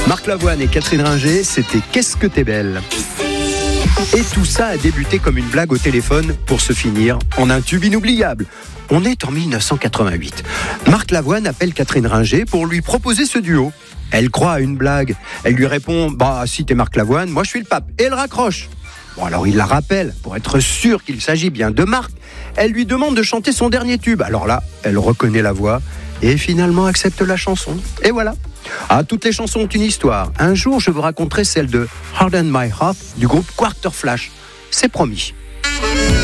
Marc Lavoine et Catherine Ringer, c'était Qu'est-ce que t'es belle. Et tout ça a débuté comme une blague au téléphone pour se finir en un tube inoubliable. On est en 1988. Marc Lavoine appelle Catherine Ringer pour lui proposer ce duo. Elle croit à une blague. Elle lui répond « Bah, si t'es Marc Lavoine, moi je suis le pape. » Et elle raccroche. Bon, alors il la rappelle pour être sûr qu'il s'agit bien de Marc. Elle lui demande de chanter son dernier tube. Alors là, elle reconnaît la voix et finalement accepte la chanson. Et voilà. Ah, toutes les chansons ont une histoire. Un jour, je vous raconterai celle de Harden My Heart du groupe Quarter Flash. C'est promis.